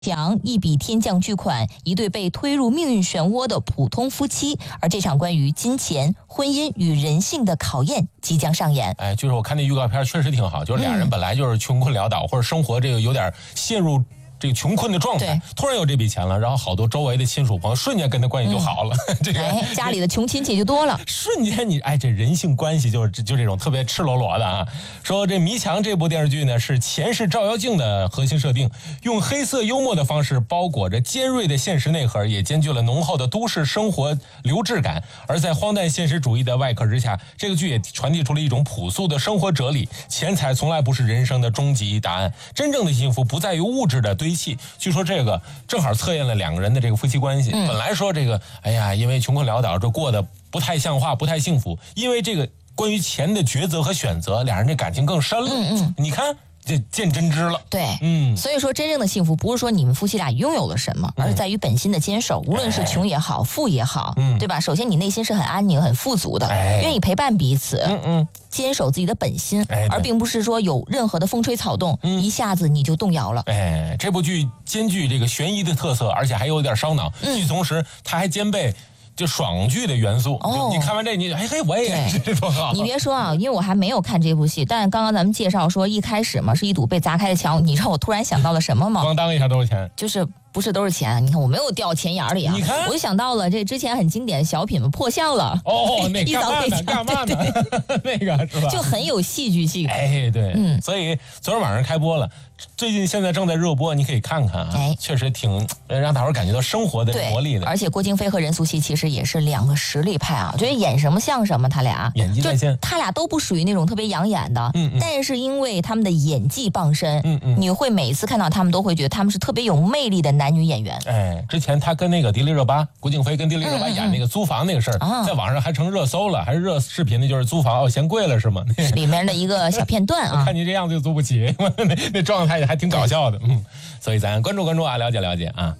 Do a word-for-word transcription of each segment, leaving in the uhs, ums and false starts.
强一笔天降巨款，一对被推入命运漩涡的普通夫妻，而这场关于金钱、婚姻与人性的考验即将上演。 哎，就是我看那预告片确实挺好，就是俩人本来就是穷困潦倒，嗯、或者生活这个有点陷入这个穷困的状态，突然有这笔钱了，然后好多周围的亲属朋友瞬间跟他关系就好了，嗯、这个哎，家里的穷亲戚就多了， 瞬间你哎，这人性关系就是就这种特别赤裸裸的啊。说这《迷墙》这部电视剧呢，是前世照妖镜的核心设定，用黑色幽默的方式包裹着尖锐的现实内核，也兼具了浓厚的都市生活流质感。而在荒诞现实主义的外壳之下，这个剧也传递出了一种朴素的生活哲理：钱财从来不是人生的终极答案，真正的幸福不在于物质的堆。据说这个正好测验了两个人的这个夫妻关系。嗯、本来说这个，哎呀，因为穷困潦倒，这过得不太像话，不太幸福。因为这个关于钱的抉择和选择，两人这感情更深了。嗯嗯，你看。这见真知了， 对，嗯，所以说真正的幸福不是说你们夫妻俩拥有了什么，而是在于本心的坚守，无论是穷也好，富也好，嗯，对吧？首先你内心是很安宁、很富足的，哎、愿意陪伴彼此，嗯嗯，坚守自己的本心，哎、而并不是说有任何的风吹草动，嗯、一下子你就动摇了。 哎，这部剧兼具这个悬疑的特色，而且还有点烧脑，嗯、与此同时它还兼备。就爽剧的元素，哦、你看完这你哎嘿，我也是多好。 你别说啊，因为我还没有看这部戏，但刚刚咱们介绍说一开始嘛是一堵被砸开的墙，你知道我突然想到了什么吗？ 咣当一下都是钱， 就是不是都是钱？你看我没有掉钱眼里啊， 你看我就想到了这之前很经典的小品嘛，破相了。 哦，那干嘛呢？干嘛呢？那个是吧？ 就很有戏剧性。 哎，对，嗯，所以昨天晚上开播了。最近现在正在热播，你可以看看啊，哎、确实挺让大伙儿感觉到生活的活力的。 而且郭京飞和任素汐其实也是两个实力派啊，我觉得演什么像什么，他俩演技在线， 他俩都不属于那种特别养眼的，嗯嗯，但是因为他们的演技傍身，嗯嗯，你会每次看到他们都会觉得他们是特别有魅力的男女演员。 哎，之前他跟那个迪丽热巴，郭京飞跟迪丽热巴演那个租房那个事儿，嗯嗯在网上还成热搜了，还是热视频的，就是租房哦嫌贵了是吗？ 里面的一个小片段啊， 看你这样子就租不起，那那状态还挺搞笑的。嗯，所以咱关注关注啊，了解了解啊。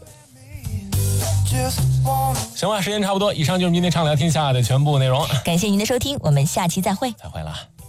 行吧，时间差不多，以上就是今天畅聊天下的全部内容。 感谢您的收听，我们下期再会。 再会了。